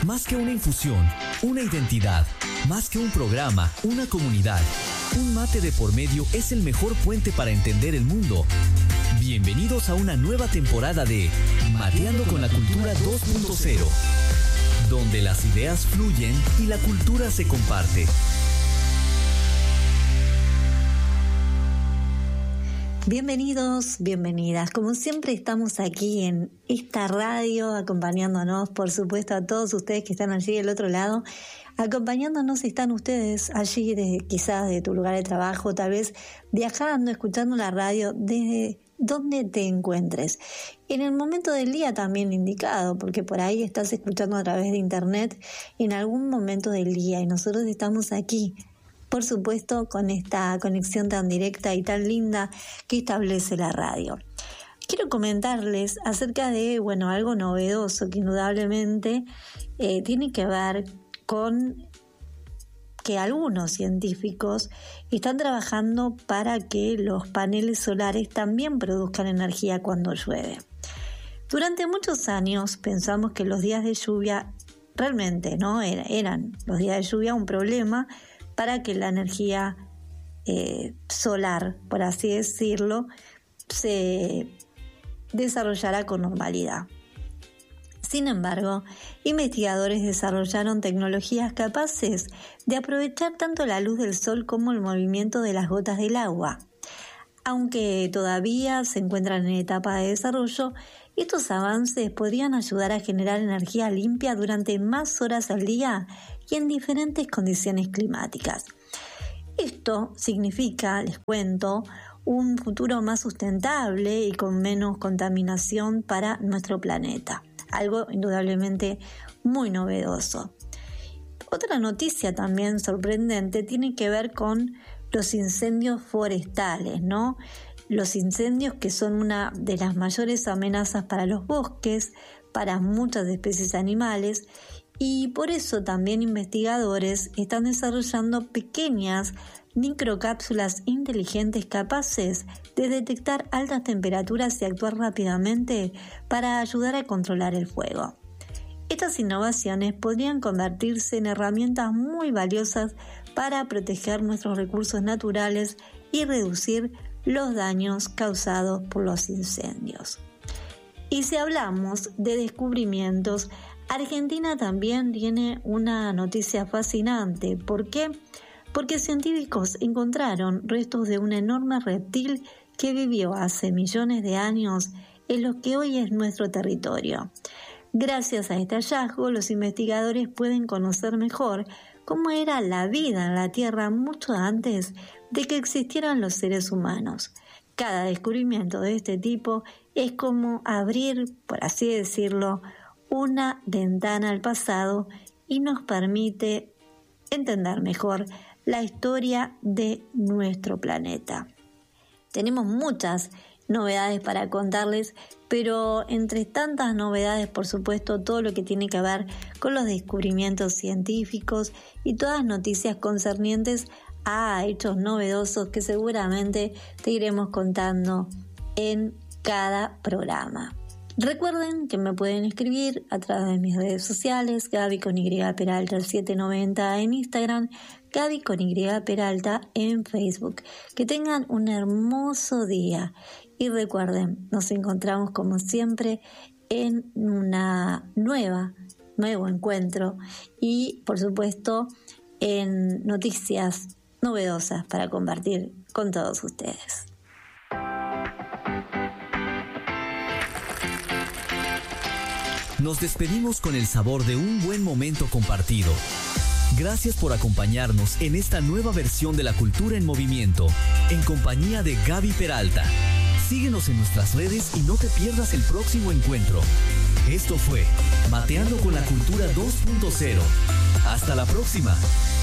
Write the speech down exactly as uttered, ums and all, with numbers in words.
Más que una infusión, una identidad. Más que un programa, una comunidad. Un mate de por medio es el mejor puente para entender el mundo. Bienvenidos a una nueva temporada de Mateando con la Cultura dos punto cero, donde las ideas fluyen y la cultura se comparte. Bienvenidos, bienvenidas. Como siempre estamos aquí en esta radio acompañándonos, por supuesto, a todos ustedes que están allí del otro lado. Acompañándonos están ustedes allí de, quizás de tu lugar de trabajo, tal vez viajando, escuchando la radio desde donde te encuentres. En el momento del día también indicado, porque por ahí estás escuchando a través de internet en algún momento del día y nosotros estamos aquí, por supuesto, con esta conexión tan directa y tan linda que establece la radio. Quiero comentarles acerca de, bueno, algo novedoso que indudablemente eh, tiene que ver con que algunos científicos están trabajando para que los paneles solares también produzcan energía cuando llueve. Durante muchos años pensamos que los días de lluvia realmente no Era, eran los días de lluvia un problema para que la energía eh, solar, por así decirlo, se desarrollara con normalidad. Sin embargo, investigadores desarrollaron tecnologías capaces de aprovechar tanto la luz del sol como el movimiento de las gotas del agua. Aunque todavía se encuentran en etapa de desarrollo, estos avances podrían ayudar a generar energía limpia durante más horas al día y en diferentes condiciones climáticas. Esto significa, les cuento, un futuro más sustentable y con menos contaminación para nuestro planeta. Algo indudablemente muy novedoso. Otra noticia también sorprendente tiene que ver con los incendios forestales, ¿no? Los incendios que son una de las mayores amenazas para los bosques, para muchas especies animales, y por eso también investigadores están desarrollando pequeñas microcápsulas inteligentes capaces de detectar altas temperaturas y actuar rápidamente para ayudar a controlar el fuego. Estas innovaciones podrían convertirse en herramientas muy valiosas para proteger nuestros recursos naturales y reducir los daños causados por los incendios. Y si hablamos de descubrimientos, Argentina también tiene una noticia fascinante. ¿Por qué? Porque científicos encontraron restos de un enorme reptil que vivió hace millones de años en lo que hoy es nuestro territorio. Gracias a este hallazgo, los investigadores pueden conocer mejor cómo era la vida en la Tierra mucho antes de que existieran los seres humanos. Cada descubrimiento de este tipo es como abrir, por así decirlo, una ventana al pasado y nos permite entender mejor la historia de nuestro planeta. Tenemos muchas novedades para contarles, pero entre tantas novedades, por supuesto, todo lo que tiene que ver con los descubrimientos científicos y todas las noticias concernientes a hechos novedosos que seguramente te iremos contando en cada programa. Recuerden que me pueden escribir a través de mis redes sociales, Gaby con Y Peralta setecientos noventa en Instagram, Gaby con Y Peralta en Facebook. Que tengan un hermoso día y recuerden, nos encontramos como siempre en una nueva, nuevo encuentro y por supuesto en noticias novedosas para compartir con todos ustedes. Nos despedimos con el sabor de un buen momento compartido. Gracias por acompañarnos en esta nueva versión de La Cultura en Movimiento, en compañía de Gaby Peralta. Síguenos en nuestras redes y no te pierdas el próximo encuentro. Esto fue Mateando con la Cultura dos punto cero. Hasta la próxima.